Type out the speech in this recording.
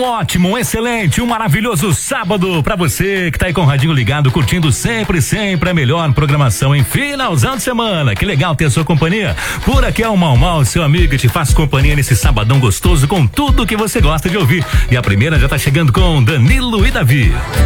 ótimo, um excelente, um maravilhoso sábado pra você que tá aí com o radinho ligado, curtindo sempre a melhor programação em finalzão de semana. Que legal ter a sua companhia. Por aqui é o Mau Mau, seu amigo que te faz companhia nesse sabadão gostoso com tudo que você gosta de ouvir. E a primeira já tá chegando com Danilo e Davi.